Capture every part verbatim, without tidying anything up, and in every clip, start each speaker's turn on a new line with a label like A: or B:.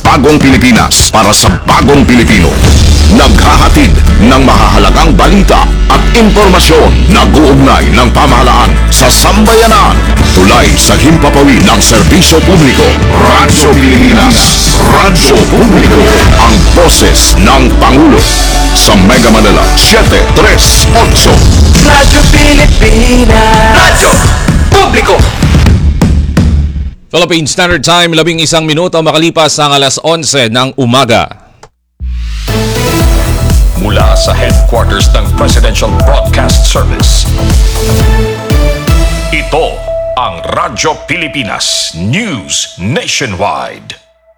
A: bagong Pilipinas para sa bagong Pilipino. Naghahatid ng mahahalagang balita at impormasyon na guugnay ng pamahalaan sa sambayanan. Tulay sa himpapawid ng serbisyo publiko. Radyo Pilipinas. Radyo Publiko. Ang boses ng Pangulo. Sa Mega Manila, seven three eight.
B: Radyo Pilipinas. Radyo Publiko.
C: Philippine Standard Time, labing isang minuto makalipas ang alas onse ng umaga.
D: Mula sa headquarters ng Presidential Broadcast Service, ito ang Radyo Pilipinas News Nationwide.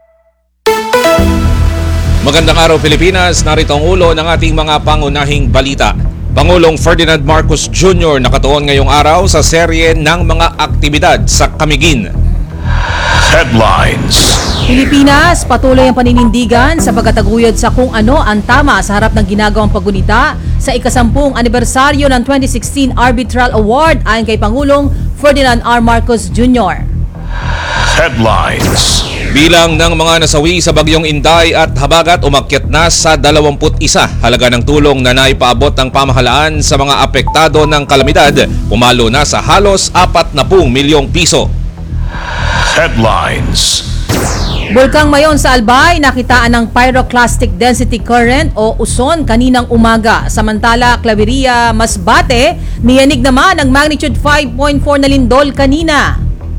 C: Magandang araw Pilipinas, narito ang ulo ng ating mga pangunahing balita. Pangulong Ferdinand Marcos Junior nakatuon ngayong araw sa serye ng mga aktibidad sa Camiguin.
D: Headlines.
E: Pilipinas, patuloy ang paninindigan sa pagkataguyod sa kung ano ang tama sa harap ng ginagawang paggunita sa ikasampung anibersaryo ng twenty sixteen Arbitral Award ayon kay Pangulong Ferdinand R. Marcos Junior
D: Headlines.
C: Bilang ng mga nasawi sa bagyong Inday at Habagat umakyat na sa dalawampu't isa. Halaga ng tulong na naipaabot ng pamahalaan sa mga apektado ng kalamidad pumalo na sa halos apat na pung milyong piso.
D: Headlines.
E: Bulkang Mayon sa Albay, nakitaan ng pyroclastic density current o uson kaninang umaga. Samantala, Claveria, Masbate, niyanig naman ng magnitude five point four na lindol kanina.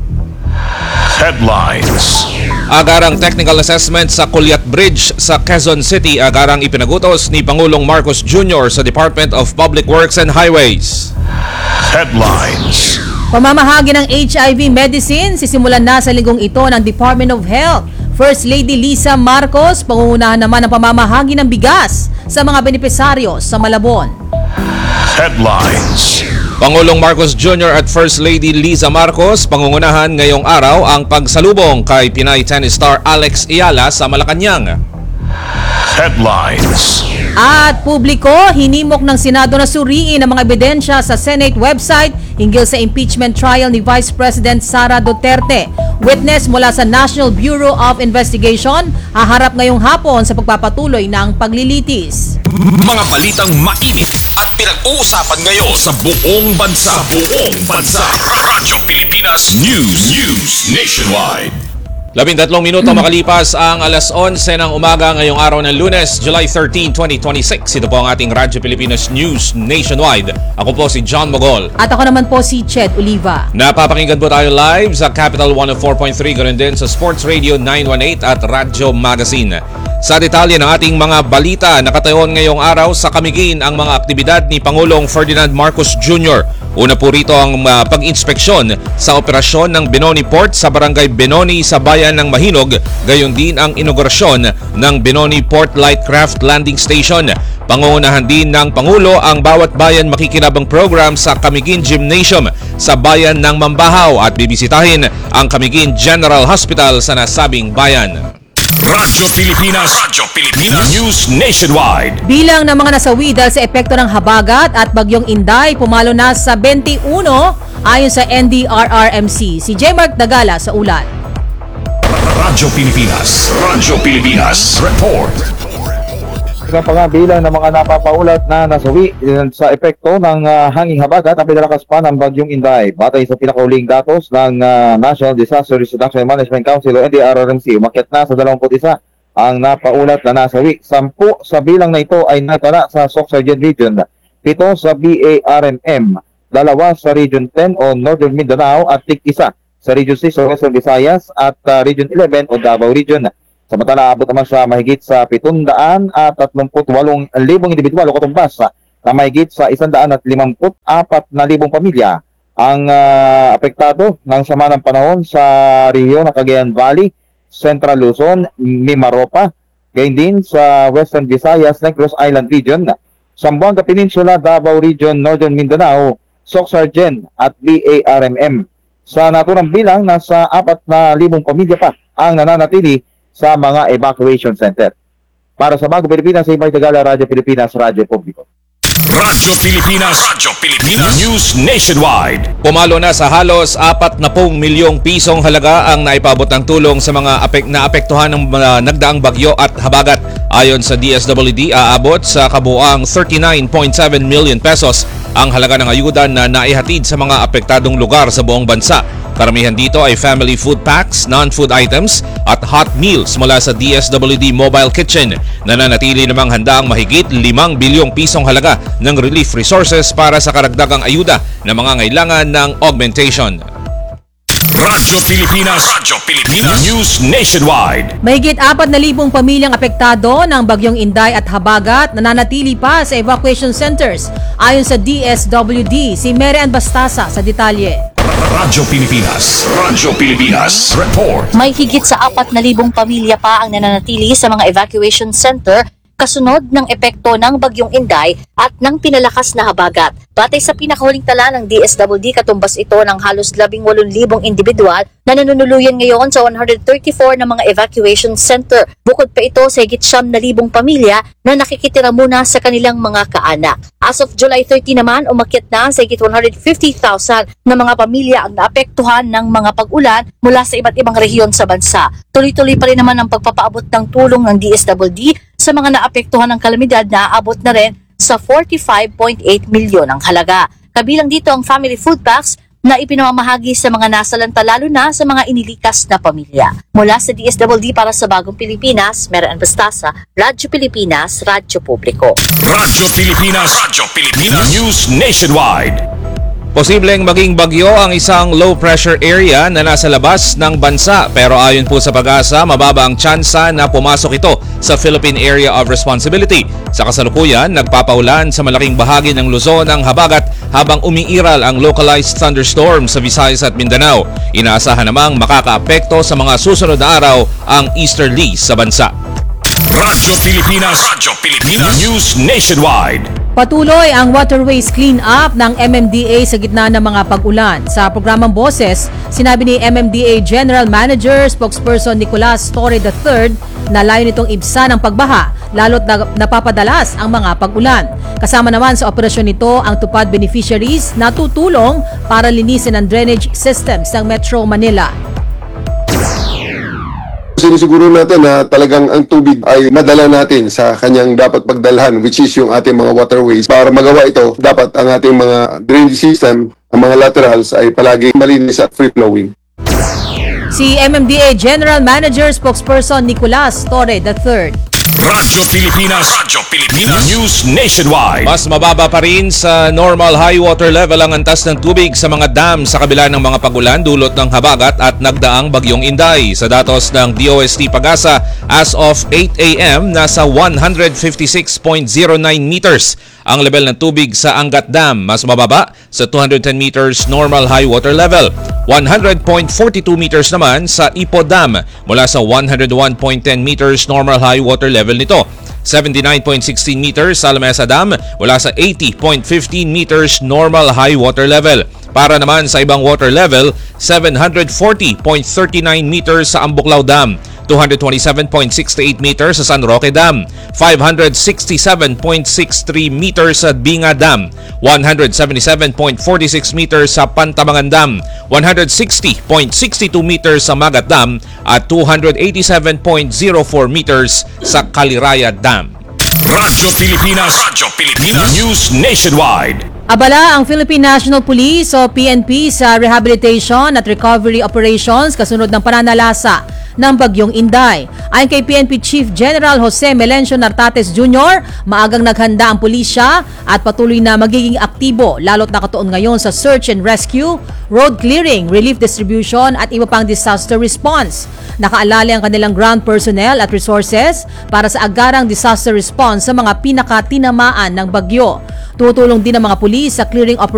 D: Headlines.
C: Agarang technical assessment sa Kulyat Bridge sa Quezon City, agarang ipinagutos ni Pangulong Marcos Junior sa Department of Public Works and Highways.
D: Headlines.
E: Pamamahagi ng H I V medicine, sisimulan na sa linggong ito ng Department of Health. First Lady Lisa Marcos, pangungunahan naman ang pamamahagi ng bigas sa mga benepisaryo sa Malabon.
D: Headlines.
C: Pangulong Marcos Junior at First Lady Liza Marcos pangungunahan ngayong araw ang pagsalubong kay Pinay tennis star Alex Ayala sa Malacanang.
D: Headlines.
E: At publiko, hinimok ng Senado na suriin ang mga ebidensya sa Senate website hinggil sa impeachment trial ni Vice President Sara Duterte. Witness mula sa National Bureau of Investigation haharap ngayong hapon sa pagpapatuloy ng paglilitis.
D: Mga balitang mainit at pinag-uusapan ngayon sa buong bansa. Buong bansa. Radyo Pilipinas News. News Nationwide.
C: Labintatlong minuto makalipas ang alas onse ng umaga ngayong araw ng Lunes, July thirteenth, twenty twenty-six. Ito po ang ating Radyo Pilipinas News Nationwide. Ako po si John Mogol.
E: At ako naman po si Ched Oliva.
C: Napapakinggan po tayo live sa Capital one oh four point three, ganoon din sa Sports Radio nine one eight at Radyo Magazine. Sa detalye ng ating mga balita, nakatayon ngayong araw sa Camiguin ang mga aktibidad ni Pangulong Ferdinand Marcos Junior Una po rito ang uh, pag-inspeksyon sa operasyon ng Benoni Port sa Barangay Benoni sa bayan ng Mahinog, gayon din ang inaugurasyon ng Benoni Port Light Craft Landing Station. Pangungunahan din ng Pangulo ang Bawat Bayan Makikinabang program sa Camiguin Gymnasium sa bayan ng Mambahaw at bibisitahin ang Camiguin General Hospital sa nasabing bayan.
D: Radyo Pilipinas. Radyo Pilipinas News Nationwide.
E: Bilang ng mga nasawi dahil sa epekto ng habagat at bagyong Inday, pumalo na sa twenty-one ayon sa N D R R M C. Si J. Mark Dagala sa ulat.
D: Radyo Pilipinas. Radyo Pilipinas. Report.
F: Sa pangabilang ng mga napapaulat na nasawi sa epekto ng uh, hanging habagat at pinalakas pa ng bagyong Inday. Batay sa pinakauling datos ng uh, National Disaster Risk Reduction Management Council o N D R R M C, umakyat na sa dalawampu't isa ang napaulat na nasawi. Sampu sa bilang na ito ay natala sa Soc-Sargent Region, pito sa B A R M M, dalawa sa Region ten o Northern Mindanao at tig-isa sa Region six o Western Visayas at uh, Region eleven o Davao Region. Samantala, abot naman sa mahigit sa pitundaan at tatlumput walong libong individual o katumbas na mahigit sa isandaan at limampu't apat na libong pamilya ang uh, apektado ng sama ng panahon sa rehiyon ng Cagayan Valley, Central Luzon, Mimaropa, gayon din sa Western Visayas, Negros Island Region, Zamboanga Peninsula, Davao Region, Northern Mindanao, Soc-Sargent at B A R M M. Sa naturang bilang, nasa apat na libong pamilya pa ang nananatili sa mga evacuation center. Para sa Bagong Pilipinas, sa Imay Tagala, Radyo Pilipinas, Radyo Publiko.
D: Radyo Pilipinas. Radyo Pilipinas. News Nationwide.
C: Pumalo na sa halos apat na pung milyong pisong halaga ang naipabot ng tulong sa mga apek naapektuhan ng mga nagdaang bagyo at habagat. Ayon sa D S W D, aabot sa kabuuang thirty-nine point seven million pesos ang halaga ng ayuda na naihatid sa mga apektadong lugar sa buong bansa. Karamihan dito ay family food packs, non-food items at hot meals mula sa D S W D Mobile Kitchen. Nananatili namang handa ang mahigit limang bilyong pisong halaga ng relief resources para sa karagdagang ayuda ng mga ngailangan ng augmentation.
D: Radyo Pilipinas. Radyo Pilipinas. News Nationwide.
E: Mahigit apat na libong pamilyang apektado ng bagyong Inday at Habagat nananatili pa sa evacuation centers. Ayon sa D S W D, si Mary Ann Bastasa sa detalye.
D: Radyo Pilipinas. Radyo Pilipinas. Report.
G: May higit sa apat na libong pamilya pa ang nananatili sa mga evacuation center kasunod ng epekto ng bagyong Inday at ng pinalakas na habagat. Batay sa pinakahuling tala ng D S W D, katumbas ito ng halos labing walong libong individual na nanunuluyan ngayon sa one hundred thirty-four na mga evacuation center. Bukod pa ito sa higit siyam na libong pamilya na nakikitira muna sa kanilang mga kaanak. As of July thirtieth naman, umakyat na sa higit one hundred fifty thousand na mga pamilya ang naapektuhan ng mga pag-ulan mula sa iba't ibang rehiyon sa bansa. Tuloy-tuloy pa rin naman ang pagpapaabot ng tulong ng D S W D sa mga naapektuhan ng kalamidad na aabot na rin sa forty-five point eight milyon ang halaga. Kabilang dito ang family food packs na ipinamamahagi sa mga nasalanta, lalo na sa mga inilikas na pamilya. Mula sa D S W D para sa Bagong Pilipinas, Mary Ann Bastasa, Radyo Pilipinas, Radyo Publiko.
D: Radyo Pilipinas. Radyo Pilipinas. News Nationwide.
C: Posibleng maging bagyo ang isang low-pressure area na nasa labas ng bansa, pero ayon po sa Pag-asa, mababa ang tsansa na pumasok ito sa Philippine Area of Responsibility. Sa kasalukuyan, nagpapaulan sa malaking bahagi ng Luzon ang habagat habang umiiral ang localized thunderstorm sa Visayas at Mindanao. Inaasahan namang makakaapekto sa mga susunod na araw ang easterlies sa bansa.
D: Radyo Pilipinas. Radyo Pilipinas. News Nationwide.
E: Patuloy ang waterways clean-up ng M M D A sa gitna ng mga pag-ulan. Sa programang Boses, sinabi ni M M D A General Manager Spokesperson Nicolas Torre the third na layo nitong ibsan ang pagbaha, lalo't na napapadalas ang mga pag-ulan. Kasama naman sa operasyon nito ang tupad beneficiaries na tutulong para linisin ang drainage systems ng Metro Manila.
H: Sinisiguro natin na talagang ang tubig ay madala natin sa kanyang dapat pagdalhan, which is yung ating mga waterways. Para magawa ito, dapat ang ating mga drainage system, ang mga laterals ay palagi malinis at free-flowing.
E: Si M M D A General Manager Spokesperson Nicolas Torre the third.
D: Radyo Pilipinas. Radyo Pilipinas. News Nationwide.
C: Mas mababa pa rin sa normal high water level ang antas ng tubig sa mga dam sa kabila ng mga pagulan dulot ng habagat at nagdaang bagyong Inday. Sa datos ng D O S T Pag-asa, as of eight a m, nasa one hundred fifty-six point zero nine meters ang level ng tubig sa Angat Dam, mas mababa sa two hundred ten meters normal high water level. one hundred point four two meters naman sa Ipo Dam mula sa one hundred one point one zero meters normal high water level nito. seventy-nine point one six meters sa Lamesa Dam mula sa eighty point one five meters normal high water level. Para naman sa ibang water level, seven hundred forty point three nine meters sa Ambuklao Dam, two hundred twenty-seven point six eight meters sa San Roque Dam, five hundred sixty-seven point six three meters sa Binga Dam, one hundred seventy-seven point four six meters sa Pantabangan Dam, one hundred sixty point six two meters sa Magat Dam at two hundred eighty-seven point zero four meters sa Caliraya Dam.
D: Radyo Pilipinas. Radyo Pilipinas. News Nationwide.
E: Abala ang Philippine National Police o P N P sa rehabilitation at recovery operations kasunod ng pananalasa ng bagyong Inday. Ayon kay P N P Chief General Jose Melencio Nartates Junior, maagang naghanda ang pulisya at patuloy na magiging aktibo lalo't nakatuon ngayon sa search and rescue, road clearing, relief distribution at iba pang disaster response. Nakaalala ang kanilang ground personnel at resources para sa agarang disaster response sa mga pinakatinamaan ng bagyo. Tutulong din ang mga pulis sa clearing operation